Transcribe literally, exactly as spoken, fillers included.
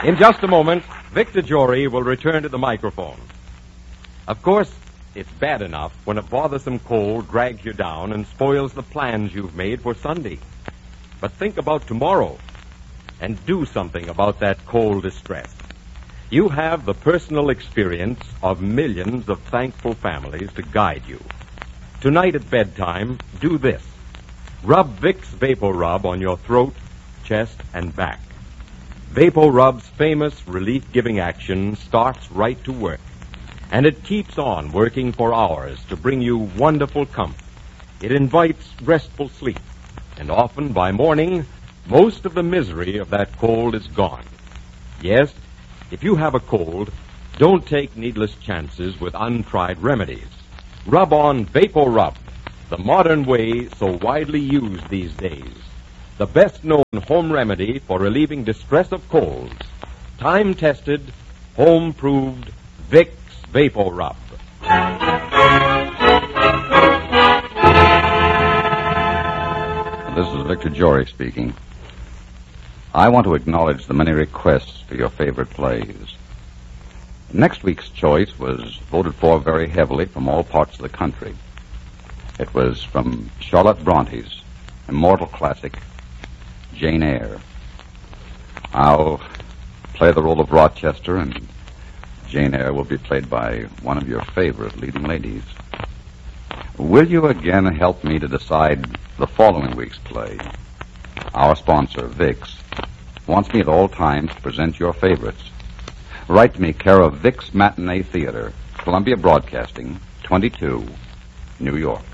In just a moment, Victor Jory will return to the microphone. Of course, it's bad enough when a bothersome cold drags you down and spoils the plans you've made for Sunday. But think about tomorrow and do something about that cold distress. You have the personal experience of millions of thankful families to guide you. Tonight at bedtime, do this. Rub Vicks VapoRub on your throat, chest, and back. VapoRub's famous relief-giving action starts right to work, and it keeps on working for hours to bring you wonderful comfort. It invites restful sleep, and often by morning, most of the misery of that cold is gone. Yes, if you have a cold, don't take needless chances with untried remedies. Rub on VapoRub, the modern way so widely used these days. The best-known home remedy for relieving distress of colds. Time-tested, home-proved Vicks VapoRub. This is Victor Jory speaking. I want to acknowledge the many requests for your favorite plays. Next week's choice was voted for very heavily from all parts of the country. It was from Charlotte Bronte's immortal classic, Jane Eyre. I'll play the role of Rochester, and Jane Eyre will be played by one of your favorite leading ladies. Will you again help me to decide the following week's play? Our sponsor, Vicks, wants me at all times to present your favorites. Write to me, care of Vicks Matinee Theater, Columbia Broadcasting, twenty-two, New York.